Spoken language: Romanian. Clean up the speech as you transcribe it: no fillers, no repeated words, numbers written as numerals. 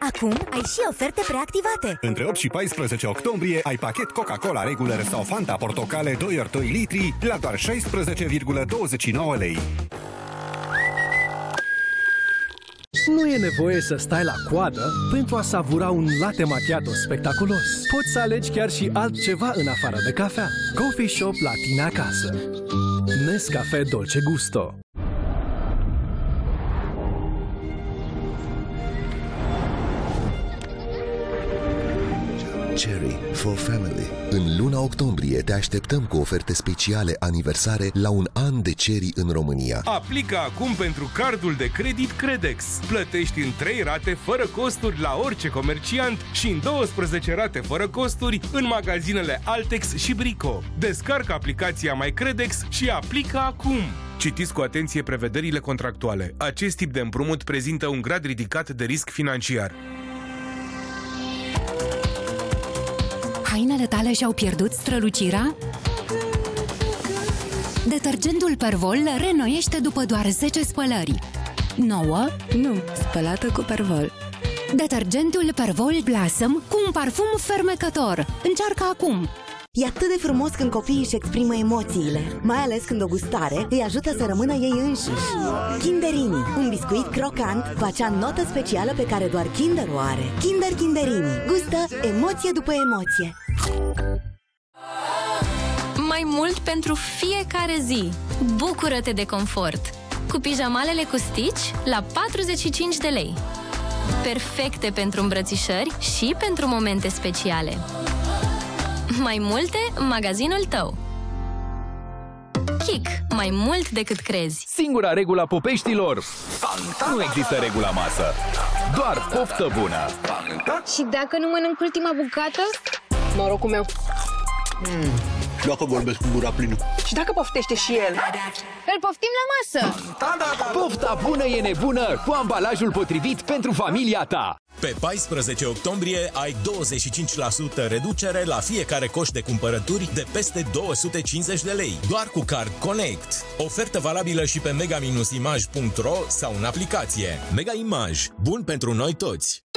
Acum ai și oferte preactivate. Între 8 și 14 octombrie ai pachet Coca-Cola Regular sau Fanta Portocale 2 ori 2 litri la doar 16,29 lei. Nu e nevoie să stai la coadă pentru a savura un latte macchiato spectaculos. Poți să alegi chiar și altceva în afară de cafea. Coffee Shop la tine acasă. Nescafé Dolce Gusto. Cherry for Family. În luna octombrie te așteptăm cu oferte speciale aniversare la un an de Cherry în România. Aplică acum pentru cardul de credit Credex. Plătești în 3 rate fără costuri la orice comerciant și în 12 rate fără costuri în magazinele Altex și Brico. Descarcă aplicația My Credex și aplică acum. Citiți cu atenție prevederile contractuale. Acest tip de împrumut prezintă un grad ridicat de risc financiar. Hainele tale și-au pierdut strălucirea? Detergentul Pervol le reînnoiește după doar 10 spălări. Nouă? Nu, spălată cu Pervol. Detergentul Pervol Blossom cu un parfum fermecător. Încearcă acum! E atât de frumos când copiii își exprimă emoțiile, mai ales când o gustare îi ajută să rămână ei înșiși. Kinderini, un biscuit crocant cu acea notă specială pe care doar Kinder o are. Kinder Kinderini, gustă emoție după emoție. Mai mult pentru fiecare zi. Bucură-te de confort! Cu pijamalele cu Stitch la 45 de lei. Perfecte pentru îmbrățișări și pentru momente speciale. Mai multe în magazinul tău. Kik, mai mult decât crezi. Singura regulă a popeștilor: nu există regula masă, doar poftă bună. Și dacă nu mănânc ultima bucată? Norocul meu. Dacă vorbesc cu gura plină. Și dacă poftește și el? Îl poftim la masă. Pofta bună e nebună cu ambalajul potrivit pentru familia ta. Pe 14 octombrie ai 25% reducere la fiecare coș de cumpărături de peste 250 de lei, doar cu Card Connect. Ofertă valabilă și pe mega-image.ro sau în aplicație. Mega Image, bun pentru noi toți!